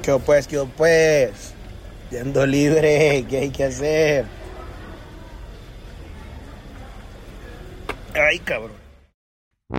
¿Qué pues? Yendo libre, ¿qué hay que hacer? Ay, cabrón.